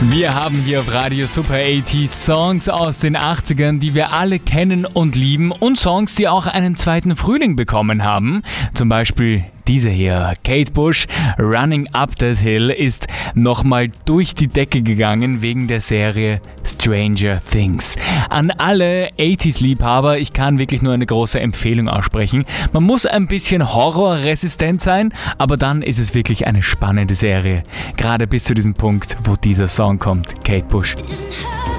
Wir haben hier auf Radio Super 80 Songs aus den 80ern, die wir alle kennen und lieben, und Songs, die auch einen zweiten Frühling bekommen haben. Zum Beispiel diese hier, Kate Bush, Running Up That Hill, ist nochmal durch die Decke gegangen wegen der Serie Stranger Things. An alle 80s-Liebhaber, ich kann wirklich nur eine große Empfehlung aussprechen. Man muss ein bisschen horrorresistent sein, aber dann ist es wirklich eine spannende Serie. Gerade bis zu diesem Punkt, wo dieser Song kommt, Kate Bush. It doesn't hurt.